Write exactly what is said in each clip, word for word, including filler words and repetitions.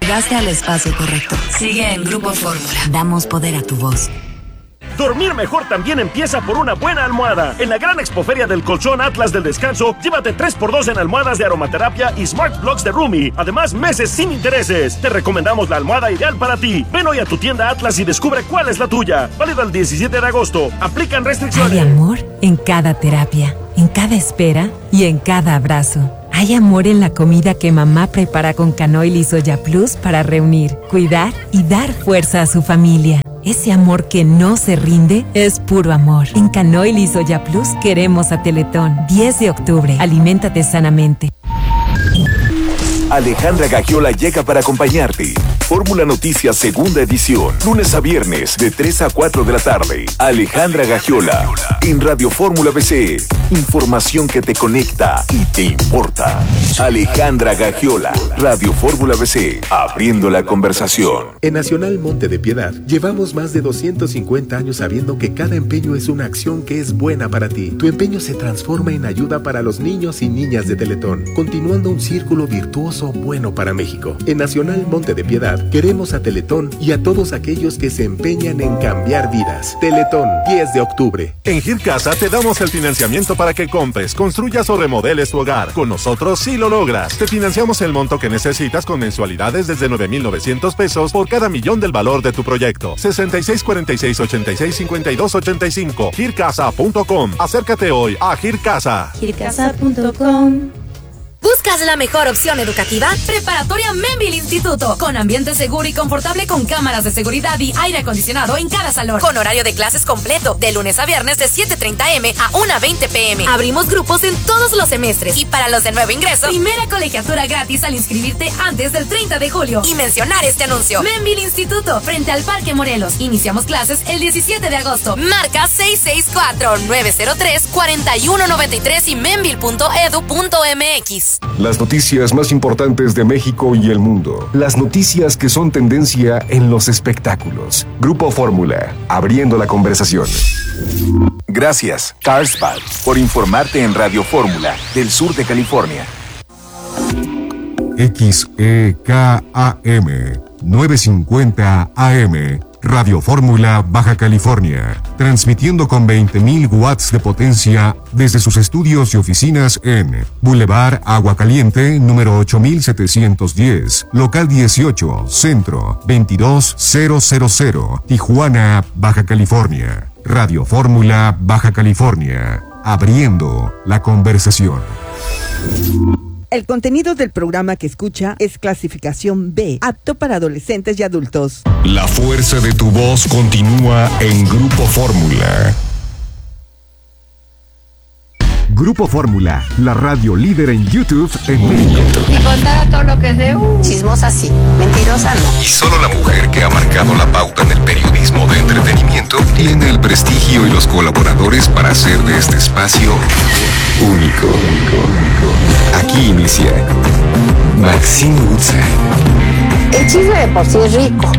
Llegaste al espacio correcto. Sigue en Grupo Fórmula. Damos poder a tu voz. Dormir mejor también empieza por una buena almohada. En la gran expoferia del colchón Atlas del Descanso, llévate tres por dos en almohadas de aromaterapia y Smart Blocks de Rumi. Además, meses sin intereses. Te recomendamos la almohada ideal para ti. Ven hoy a tu tienda Atlas y descubre cuál es la tuya. Válido el diecisiete de agosto. Aplican restricciones. Hay amor en cada terapia, en cada espera y en cada abrazo. Hay amor en la comida que mamá prepara con Canoil y Soya Plus para reunir, cuidar y dar fuerza a su familia. Ese amor que no se rinde es puro amor. En Canoil y Soya Plus queremos a Teletón. diez de octubre. Aliméntate sanamente. Alejandra Gagiola llega para acompañarte. Fórmula Noticias Segunda Edición. Lunes a viernes de tres a cuatro de la tarde. Alejandra Gagiola en Radio Fórmula B C. Información que te conecta y te importa. Alejandra Gagiola, Radio Fórmula B C. Abriendo la conversación. En Nacional Monte de Piedad llevamos más de doscientos cincuenta años sabiendo que cada empeño es una acción que es buena para ti. Tu empeño se transforma en ayuda para los niños y niñas de Teletón, continuando un círculo virtuoso bueno para México. En Nacional Monte de Piedad queremos a Teletón y a todos aquellos que se empeñan en cambiar vidas. Teletón, diez de octubre. En Gircasa te damos el financiamiento para que compres, construyas o remodeles tu hogar. Con nosotros sí lo logras. Te financiamos el monto que necesitas con mensualidades desde nueve mil novecientos pesos por cada millón del valor de tu proyecto. sesenta y seis cuarenta y seis ochenta y seis cincuenta y dos ochenta y cinco. gircasa punto com. Acércate hoy a Gircasa. gircasa punto com. ¿Buscas la mejor opción educativa? Preparatoria Membil Instituto, con ambiente seguro y confortable con cámaras de seguridad y aire acondicionado en cada salón, con horario de clases completo, de lunes a viernes de siete treinta eme a una veinte peme. Abrimos grupos en todos los semestres y para los de nuevo ingreso, primera colegiatura gratis al inscribirte antes del treinta de julio. Y mencionar este anuncio. Membil Instituto, frente al Parque Morelos. Iniciamos clases el diecisiete de agosto. Marca seis seis cuatro, nueve cero tres, cuatro uno nueve tres y membil punto edu punto mx. Las noticias más importantes de México y el mundo. Las noticias que son tendencia en los espectáculos. Grupo Fórmula, abriendo la conversación. Gracias, Carlsbad, por informarte en Radio Fórmula del sur de California. X E K A M novecientos cincuenta A M Radio Fórmula, Baja California, transmitiendo con veinte mil watts de potencia desde sus estudios y oficinas en Boulevard Agua Caliente, número ocho mil setecientos diez, local dieciocho, centro, veintidós mil, Tijuana, Baja California. Radio Fórmula, Baja California, abriendo la conversación. El contenido del programa que escucha es clasificación B, apto para adolescentes y adultos. La fuerza de tu voz continúa en Grupo Fórmula. Grupo Fórmula, la radio líder en YouTube en México. Y contar todo lo que sé, uh, chismosa sí, mentirosa no. Y solo la mujer que ha marcado la pauta en el periodismo de entretenimiento tiene el prestigio y los colaboradores para hacer de este espacio único. Aquí inicia Maxine Woodside. El chisme de por sí es rico.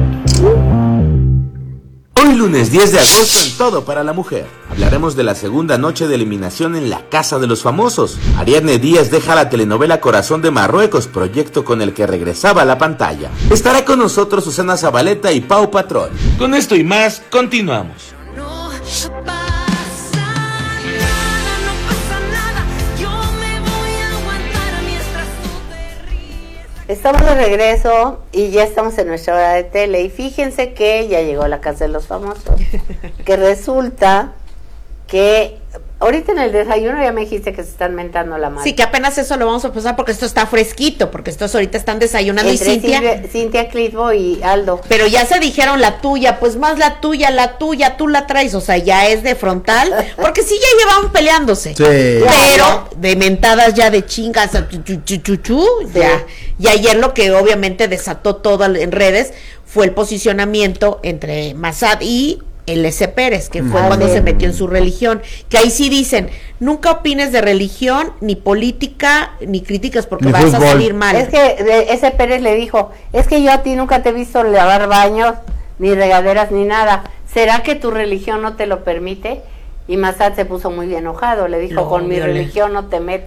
Hoy lunes diez de agosto en Todo para la Mujer. Hablaremos de la segunda noche de eliminación en la Casa de los Famosos. Ariadne Díaz deja la telenovela Corazón de Marruecos, proyecto con el que regresaba a la pantalla. Estará con nosotros Susana Zabaleta y Pau Patrón. Con esto y más, continuamos. Estamos de regreso y ya estamos en nuestra hora de tele y fíjense que ya llegó la Casa de los Famosos, que resulta que ahorita en el desayuno ya me dijiste que se están mentando la madre. Sí, que apenas eso lo vamos a pasar porque esto está fresquito, porque estos ahorita están desayunando. Entre y Cintia, Cintia, Cintia Clitbo y Aldo. Pero ya se dijeron la tuya, pues más la tuya, la tuya, tú la traes, o sea, ya es de frontal, porque sí ya llevaban peleándose. Sí. Pero de mentadas ya de chingas, chu, chu, chu, chu, sí. ya. Y ayer lo que obviamente desató todo en redes fue el posicionamiento entre Massad y el S. Pérez, que fue ah, cuando bien. se metió en su religión, que ahí sí dicen, nunca opines de religión, ni política, ni críticas, porque ni vas fútbol. a salir mal. Es que S. Pérez le dijo, es que yo a ti nunca te he visto lavar baños, ni regaderas, ni nada, ¿será que tu religión no te lo permite? Y Massad se puso muy enojado, le dijo, no, con mi religión no te metas.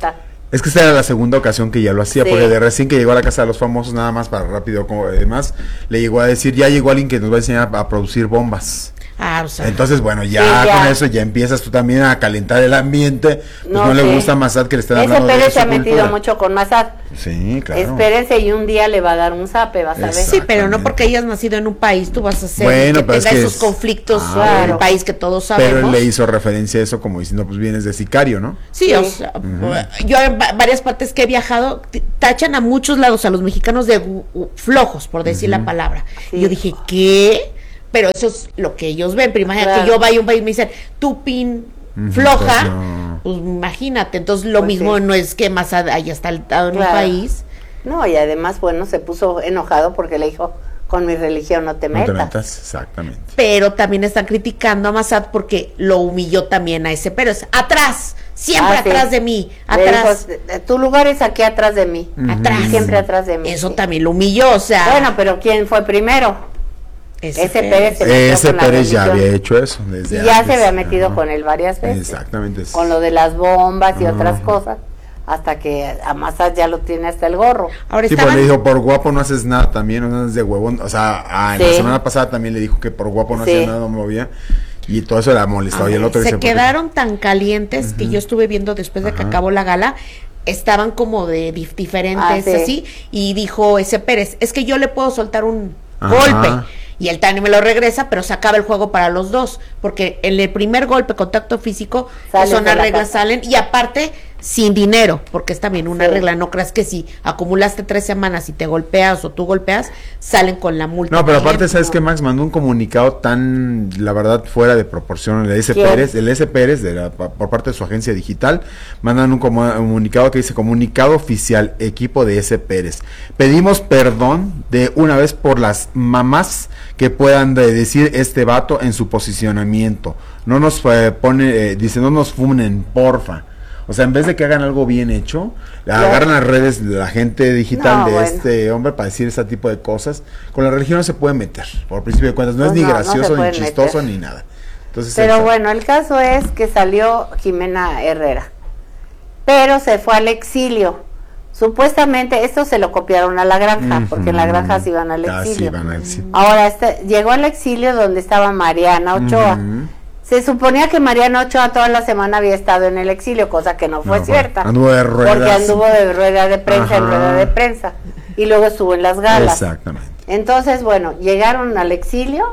Es que esta era la segunda ocasión que ya lo hacía, Sí. porque de recién que llegó a la Casa de los Famosos, nada más para rápido, como demás, le llegó a decir, ya llegó alguien que nos va a enseñar a, a producir bombas. Ah, o sea. Entonces, bueno, ya, Sí, ya. con eso ya empiezas tú también a calentar el ambiente. Pues no, No, le sí. gusta a Massad que le estén Ese hablando de Pérez su se ha metido cultura. mucho con Massad. Sí, claro. Espérense y un día le va a dar un zape, vas a ver. Sí, pero no porque hayas nacido en un país, tú vas a hacer Bueno, que pero es tenga que esos es- conflictos Ah, en el bueno. país que todos sabemos. Pero él le hizo referencia a eso como diciendo, pues vienes de sicario, ¿no? Sí, o sea, yo en va- varias partes que he viajado, t- tachan a muchos lados a los mexicanos de gu- gu- flojos, por decir la palabra. Y yo dije, ¿qué? Pero eso es lo que ellos ven. Pero imagínate Claro. que yo vaya a un país y me dicen, tú pin Ujú, floja, pues no. pues imagínate. Entonces lo Pues mismo sí. no es que más haya estado en Claro. un país. No, y además, bueno, se puso enojado porque le dijo, con mi religión no te No te metas. metas, exactamente. Pero también están criticando a Massad porque lo humilló también a ese Pérez. Atrás, siempre Ah, sí. atrás de mí, Le atrás. dijo, tu lugar es aquí atrás de mí. Atrás. Siempre atrás de mí. Eso sí. también lo humilló, o sea. Bueno, pero ¿quién fue primero? ese, ese Pérez se metió Ese con la Pérez ya religión. había hecho eso Y desde ya antes. se había metido Ajá. con él varias veces. Exactamente. Con lo de las bombas y Ajá. otras cosas. Hasta que a Massad ya lo tiene hasta el gorro. Ahora Sí, pues le dijo, por guapo no haces nada también, no andas de huevón. O sea, ah, en la Sí. semana pasada también le dijo que por guapo no Sí. hacía nada, no movía. Y todo eso la molestaba. Y el otro se dice, ¿por qué? quedaron tan calientes que yo estuve viendo después de que Ajá. acabó la gala, estaban como de dif- diferentes Ah, sí. así, y dijo ese Pérez, es que yo le puedo soltar un Ajá. golpe, y el Tani me lo regresa, pero se acaba el juego para los dos, porque en el primer golpe, contacto físico, Sales son de las la reglas casa. salen, y aparte, sin dinero, porque es también una Sí. regla, no creas que si acumulaste tres semanas y te golpeas o tú golpeas, salen con la multa. No, pero aparte, también. ¿sabes qué, Max? Mandó un comunicado tan, la verdad, fuera de proporción. El S. ¿Quién? Pérez, el S. Pérez, de la- por parte de su agencia digital, mandan un comu- comunicado que dice, comunicado oficial, equipo de S. Pérez. Pedimos perdón de una vez por las mamás que puedan de decir este vato en su posicionamiento. No nos eh, pone, eh, dice, no nos funen, porfa. O sea, en vez de que hagan algo bien hecho, agarran las redes de la gente digital No, de bueno. este hombre para decir ese tipo de cosas. Con la religión no se puede meter, por principio de cuentas. No Pues es ni no, no se gracioso, ni pueden chistoso, meter. ni nada. Entonces, Pero el- bueno, el caso es que salió Jimena Herrera. Pero se fue al exilio. Supuestamente esto se lo copiaron a la granja, porque en la granja se iban al Ah, sí, exilio. van al exilio. Ahora este, llegó al exilio donde estaba Mariana Ochoa. Ujú. Se suponía que Mariana Ochoa toda la semana había estado en el exilio, cosa que no fue No fue. cierta. Anduvo de ruedas. Porque anduvo de rueda de prensa en Ajá. rueda de prensa. Y luego estuvo en las galas. Exactamente. Entonces, bueno, llegaron al exilio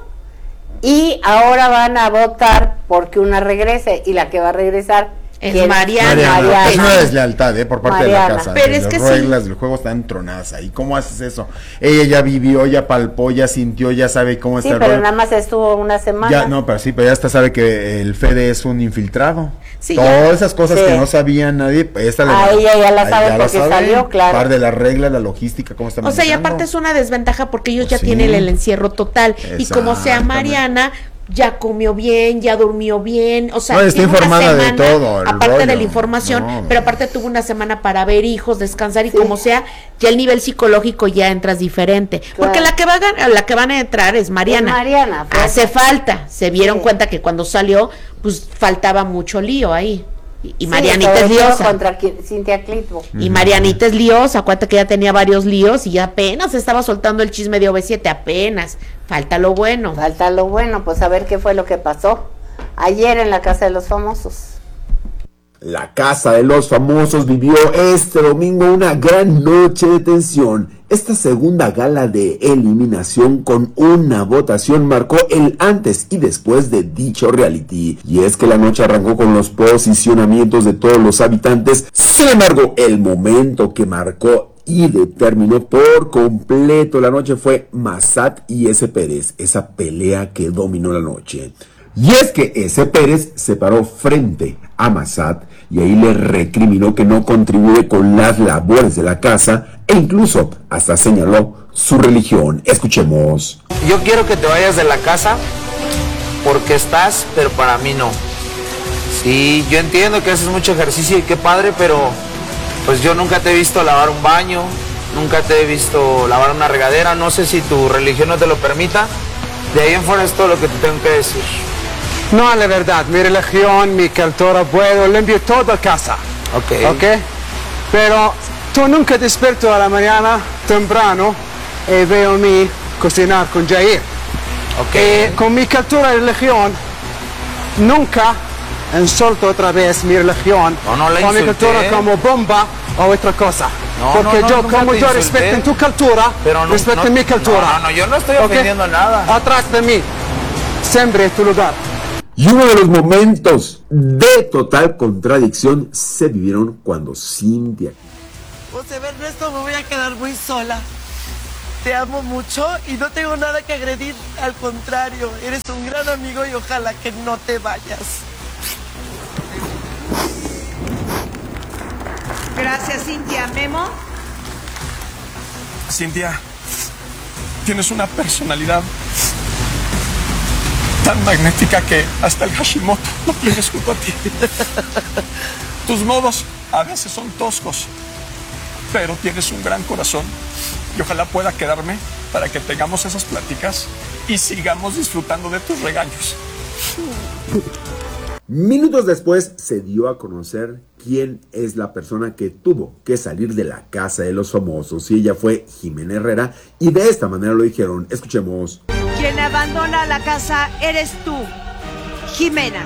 y ahora van a votar porque una regrese. Y la que va a regresar Es ¿quién? Mariana. Mariana, Mariana. es una deslealtad, ¿eh? Por parte de Mariana. la casa. Pero Las es que reglas del juego están tronadas ahí. ¿Cómo haces eso? Ella ya vivió, ya palpó, ya sintió, ya sabe cómo Sí, está el pero rollo. nada más estuvo una semana. Ya, no, pero sí, pero ya hasta sabe que el Fede es un infiltrado. Sí, Todas ya. esas cosas Sí. que no sabía nadie, pues esta le- Ah, ella ya la ah, sabe porque salió, claro. Par de las reglas, la logística, cómo está O sea, y manejando. aparte es una desventaja porque ellos Pues ya sí. tienen el encierro total. Y como sea Exactamente. Mariana, ya comió bien, ya durmió bien, o sea, No, está tiene una informada de semana, todo, el aparte de rollo. la información, No, pero aparte tuvo una semana para ver hijos, descansar y Sí. como sea, ya el nivel psicológico ya entras diferente. Porque la que va a gan- la que van a entrar es Mariana. Es Mariana, pues. Hace falta, se dieron Sí. cuenta que cuando salió, pues faltaba mucho lío ahí. Y, y Sí, Marianita sobre es todo liosa. contra qui- Cintia Clitbo. Y Marianita es liosa, acuérdate que ya tenía varios líos y ya apenas estaba soltando el chisme de O V siete, apenas. Falta lo bueno. Falta lo bueno, pues a ver qué fue lo que pasó ayer en la Casa de los Famosos. La Casa de los Famosos vivió este domingo una gran noche de tensión. Esta segunda gala de eliminación con una votación marcó el antes y después de dicho reality. Y es que la noche arrancó con los posicionamientos de todos los habitantes. Sin embargo, el momento que marcó y determinó por completo la noche fue Massad y S. Pérez, esa pelea que dominó la noche. Y es que S. Pérez se paró frente a Massad y ahí le recriminó que no contribuye con las labores de la casa e incluso hasta señaló su religión. Escuchemos. Yo quiero que te vayas de la casa porque estás, pero para mí no. Sí, yo entiendo que haces mucho ejercicio y qué padre, pero pues yo nunca te he visto lavar un baño, nunca te he visto lavar una regadera, no sé si tu religión no te lo permita. De ahí en fuera es todo lo que te tengo que decir. No, la verdad, mi religión, mi cultura, puedo, limpio toda casa. Ok. ¿Ok? Pero tú nunca despierto a la mañana temprano y veo a mí cocinar con Jair. Okay. Y con mi cultura y religión, nunca insulto otra vez mi religión. No, no la con mi insulté. cultura como bomba o otra cosa. No, Porque no, no, yo, nunca como te yo insulté. respeto en tu cultura, Pero no, respeto no, en mi cultura. No, no, no, yo no estoy ¿Ok? ofendiendo nada. Atrás de mí, siempre tu lugar. Y uno de los momentos de total contradicción se vivieron cuando Cintia... José Ernesto, me voy a quedar muy sola. Te amo mucho y no tengo nada que agredir. Al contrario, eres un gran amigo y ojalá que no te vayas. Gracias, Cintia. Memo. Cintia, tienes una personalidad tan magnética que hasta el Hashimoto lo tienes junto a ti. Tus modos a veces son toscos, pero tienes un gran corazón y ojalá pueda quedarme para que tengamos esas pláticas y sigamos disfrutando de tus regaños. Minutos después se dio a conocer quién es la persona que tuvo que salir de la casa de los famosos, y ella fue Jimena Herrera, y de esta manera lo dijeron. Escuchemos. Quien abandona la casa eres tú, Jimena.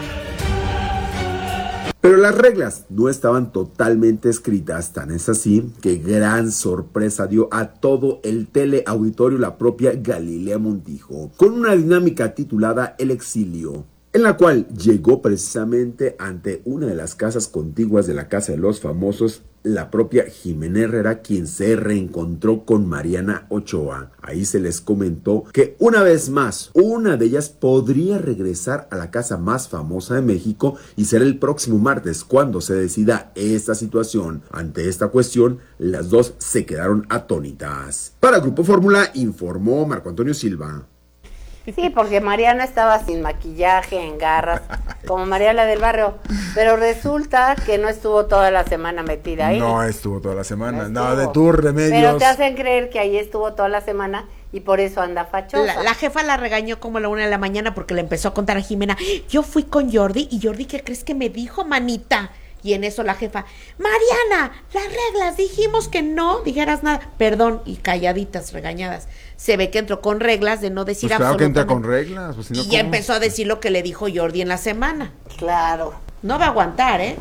Pero las reglas no estaban totalmente escritas, tan es así que gran sorpresa dio a todo el teleauditorio la propia Galilea Montijo, con una dinámica titulada El Exilio, en la cual llegó precisamente ante una de las casas contiguas de la Casa de los Famosos, la propia Jimena Herrera, quien se reencontró con Mariana Ochoa. Ahí se les comentó que una vez más, una de ellas podría regresar a la casa más famosa de México, y será el próximo martes cuando se decida esta situación. Ante esta cuestión, las dos se quedaron atónitas. Para Grupo Fórmula, informó Marco Antonio Silva. Sí, porque Mariana estaba sin maquillaje, en garras, como Mariana del Barrio, pero resulta que no estuvo toda la semana metida ahí. No estuvo toda la semana, No nada de estuvo. tus remedios. Pero te hacen creer que ahí estuvo toda la semana y por eso anda fachosa. La, la jefa la regañó como a la una de la mañana porque le empezó a contar a Jimena, yo fui con Jordi y Jordi, ¿qué crees que me dijo, manita? Y en eso la jefa, Mariana, las reglas, dijimos que no dijeras nada. Perdón, y calladitas, regañadas. Se ve que entró con reglas de no decir Pues claro que absolutamente. entra con reglas. Pues si no, Y ya ¿cómo? empezó a decir lo que le dijo Jordi en la semana. Claro. No va a aguantar, ¿eh?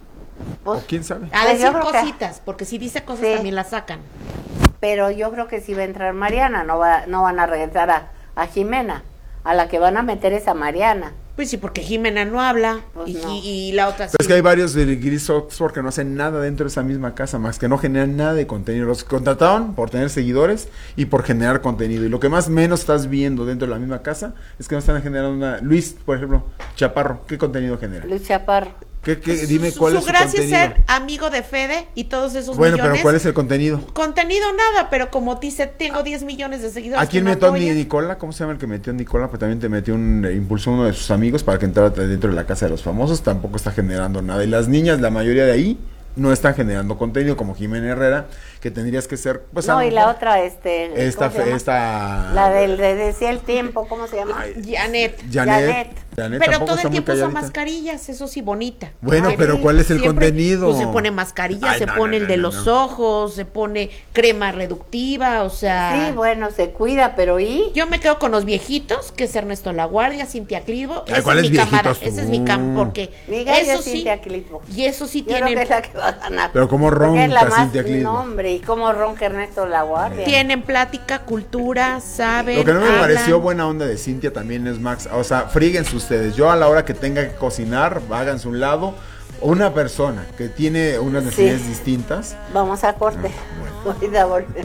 ¿O quién sabe? A Pues decir yo creo que- cositas, porque si dice cosas Sí. también las sacan. Pero yo creo que sí va a entrar Mariana, no va, no van a regresar a, a Jimena. A la que van a meter es a Mariana. Pues sí, porque Jimena no habla Pues y, no. y- y la otra sí. Pero es que hay varios de Gris Oxford que no hacen nada dentro de esa misma casa, más que no generan nada de contenido. Los contrataron por tener seguidores y por generar contenido. Y lo que más menos estás viendo dentro de la misma casa es que no están generando una... Luis, por ejemplo, Chaparro, ¿qué contenido genera? Luis Chaparro. ¿Qué, qué, Su- dime su- cuál su es su gracia contenido? es ser amigo de Fede y todos esos Bueno, millones. pero ¿cuál es el contenido? Contenido nada, pero como dice, tengo diez millones de seguidores. ¿A quién que me metió apoyan. Nicola? ¿Cómo se llama el que metió Nicola? Pues también te metió un, eh, impulsó uno de sus amigos para que entrara dentro de la casa de los famosos. Tampoco está generando nada. Y las niñas, la mayoría de ahí, no están generando contenido, como Jimena Herrera, que tendrías que ser... Pues, a No, lo y la mejor- otra, este... Esta, ¿cómo se llama? esta... La del de Decía el Tiempo, ¿cómo se llama? Janet. Janet. Janet Pero tampoco todo está el muy tiempo usa calladita. mascarillas, eso sí, bonita. Bueno, Ay, pero ¿cuál es el siempre, contenido? Pues se pone mascarilla, Ay, se no, pone no, el de no, los no. ojos, se pone crema reductiva, o sea... Sí, bueno, se cuida, pero ¿y? Yo me quedo con los viejitos, que es Ernesto La Guardia, Cintia Clitbo. Ay, esa ¿cuáles es mi cámara, viejitos tú? esa es mi cámara, porque Mi gallo eso es sí, Cintia Clitbo. y eso sí Yo creo tienen... que es la que va a ganar. Pero cómo Porque es la ronca más, Cintia Clitbo. No, hombre, y cómo ronca Ernesto La Guardia. Tienen plática, cultura, saben, Lo que no me hablan. pareció buena onda de Cintia también es Max. O sea, fríguense ustedes. Yo a la hora que tenga que cocinar, háganse un lado. Una persona que tiene unas necesidades distintas. Vamos a corte. Ahorita volvemos.